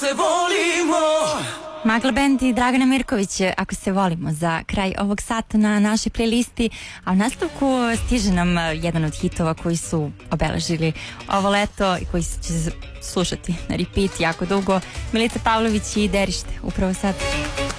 se volimo. Magla Band i Dragana Mirković, Ako se volimo, za kraj ovog sata na našoj playlisti, a u nastavku stiže nam jedan od hitova koji su obeležili ovo leto i koji će se slušati na repeat jako dugo. Milica Pavlović i Derište, upravo sad.